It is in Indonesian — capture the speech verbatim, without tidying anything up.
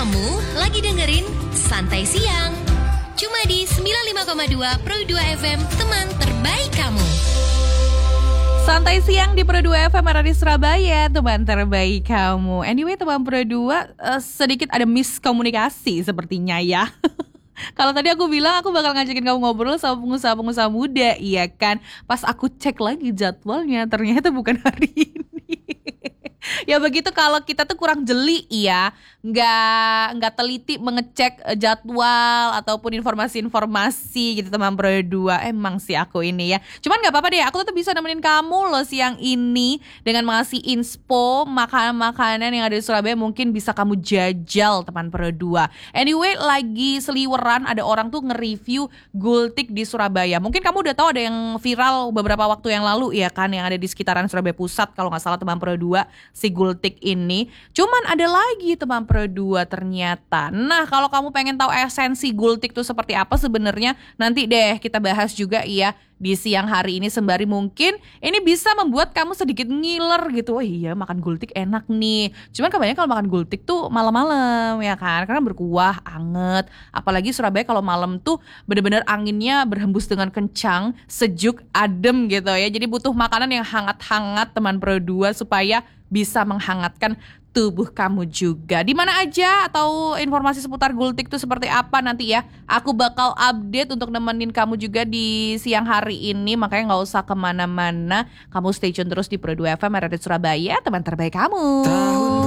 Kamu lagi dengerin Santai Siang cuma di sembilan puluh lima koma dua Pro dua F M, teman terbaik kamu. Santai Siang di Pro dua F M R D Surabaya, teman terbaik kamu. Anyway, teman Pro dua, uh, sedikit ada miskomunikasi sepertinya ya. Kalau tadi aku bilang aku bakal ngajakin kamu ngobrol sama pengusaha-pengusaha muda, iya kan? Pas aku cek lagi jadwalnya, ternyata bukan hari ini. Ya begitu kalau kita tuh kurang jeli ya, nggak nggak teliti mengecek jadwal ataupun informasi-informasi gitu teman Pro dua. Emang sih aku ini ya. Cuman nggak apa-apa deh, aku tetap bisa nemenin kamu loh siang ini dengan ngasih inspo makanan-makanan yang ada di Surabaya, mungkin bisa kamu jajal teman Pro dua. Anyway, lagi seliweran ada orang tuh nge-review gultik di Surabaya. Mungkin kamu udah tahu ada yang viral beberapa waktu yang lalu ya kan, yang ada di sekitaran Surabaya Pusat kalau nggak salah teman Pro dua. Si gultik ini, cuman ada lagi teman Pro dua ternyata. Nah, kalau kamu pengen tahu esensi gultik itu seperti apa sebenarnya, nanti deh kita bahas juga ya di siang hari ini, sembari mungkin ini bisa membuat kamu sedikit ngiler gitu. Oh iya, makan gultik enak nih. Cuman kebanyakan kalau makan gultik tuh malam-malam ya kan, karena berkuah, anget. Apalagi Surabaya kalau malam tuh bener-bener anginnya berhembus dengan kencang, sejuk, adem gitu ya. Jadi butuh makanan yang hangat-hangat teman Pro dua supaya bisa menghangatkan tubuh kamu juga. Di mana aja atau informasi seputar gultik itu seperti apa nanti ya, aku bakal update untuk nemenin kamu juga di siang hari ini. Makanya gak usah kemana-mana, kamu stay tune terus di Pro dua F M R D Surabaya, teman terbaik kamu.